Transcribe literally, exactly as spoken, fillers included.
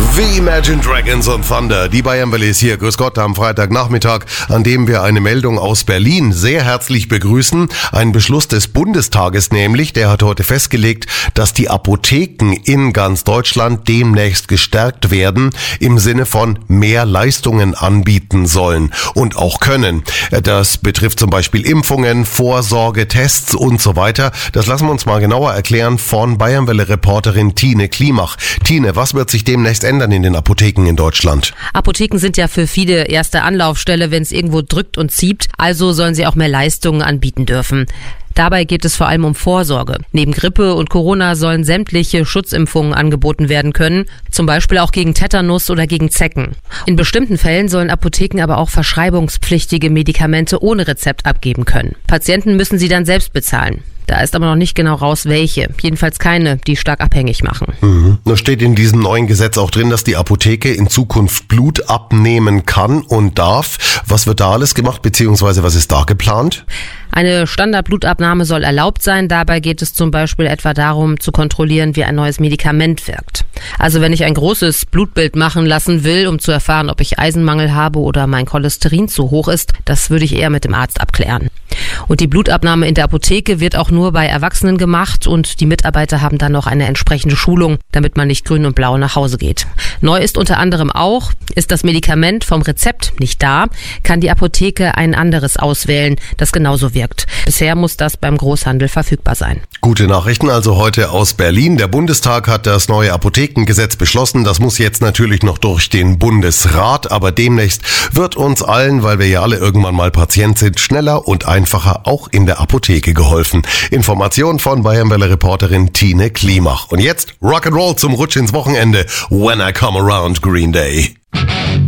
The Imagine Dragons und Thunder, die Bayern Welle ist hier. Grüß Gott am Freitagnachmittag, an dem wir eine Meldung aus Berlin sehr herzlich begrüßen. Ein Beschluss des Bundestages nämlich, der hat heute festgelegt, dass die Apotheken in ganz Deutschland demnächst gestärkt werden, im Sinne von mehr Leistungen anbieten sollen und auch können. Das betrifft zum Beispiel Impfungen, Vorsorge, Tests und so weiter. Das lassen wir uns mal genauer erklären von Bayern Welle-Reporterin Tine Klimach. Tine, was wird sich demnächst ändern in den Apotheken in Deutschland? Apotheken sind ja für viele erste Anlaufstelle, wenn es irgendwo drückt und zieht. Also sollen sie auch mehr Leistungen anbieten dürfen. Dabei geht es vor allem um Vorsorge. Neben Grippe und Corona sollen sämtliche Schutzimpfungen angeboten werden können, zum Beispiel auch gegen Tetanus oder gegen Zecken. In bestimmten Fällen sollen Apotheken aber auch verschreibungspflichtige Medikamente ohne Rezept abgeben können. Patienten müssen sie dann selbst bezahlen. Da ist aber noch nicht genau raus, welche. Jedenfalls keine, die stark abhängig machen. Mhm. Da steht in diesem neuen Gesetz auch drin, dass die Apotheke in Zukunft Blut abnehmen kann und darf. Was wird da alles gemacht, beziehungsweise was ist da geplant? Eine Standardblutabnahme soll erlaubt sein. Dabei geht es zum Beispiel etwa darum, zu kontrollieren, wie ein neues Medikament wirkt. Also wenn ich ein großes Blutbild machen lassen will, um zu erfahren, ob ich Eisenmangel habe oder mein Cholesterin zu hoch ist, das würde ich eher mit dem Arzt abklären. Und die Blutabnahme in der Apotheke wird auch nur bei Erwachsenen gemacht und die Mitarbeiter haben dann noch eine entsprechende Schulung, damit man nicht grün und blau nach Hause geht. Neu ist unter anderem auch, ist das Medikament vom Rezept nicht da, kann die Apotheke ein anderes auswählen, das genauso wirkt. Bisher muss das beim Großhandel verfügbar sein. Gute Nachrichten also heute aus Berlin. Der Bundestag hat das neue Apothekengesetz beschlossen. Das muss jetzt natürlich noch durch den Bundesrat, aber demnächst wird uns allen, weil wir ja alle irgendwann mal Patient sind, schneller und einfacher auch in der Apotheke geholfen. Information von Bayern Welle Reporterin Tine Klimach. Und jetzt Rock'n'Roll zum Rutsch ins Wochenende. When I Come Around, Green Day.